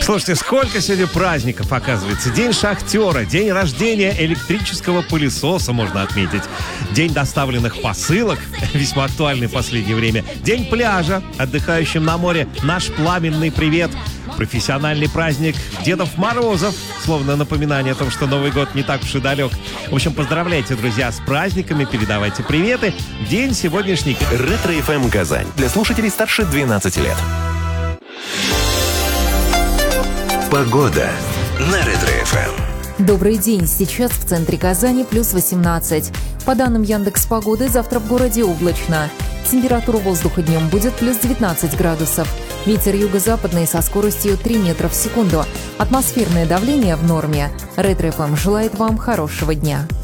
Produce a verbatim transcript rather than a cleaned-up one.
Слушайте, сколько сегодня праздников, оказывается. День шахтера, день рождения электрического пылесоса можно отметить. День доставленных посылок, весьма актуальный в последнее время. День пляжа, отдыхающим на море наш пламенный привет. Профессиональный праздник Дедов Морозов, словно напоминание о том, что Новый год не так уж и далек. В общем, поздравляйте, друзья, с праздниками, передавайте приветы. День сегодняшний. Ретро-эф эм Казань. Для слушателей старше двенадцати лет. Погода на Ретро-эф эм. Добрый день. Сейчас в центре Казани плюс восемнадцать. По данным Яндекс.Погоды, завтра в городе облачно. Температура воздуха днем будет плюс девятнадцать градусов. Ветер юго-западный со скоростью три метра в секунду. Атмосферное давление в норме. Ретро-эф эм желает вам хорошего дня.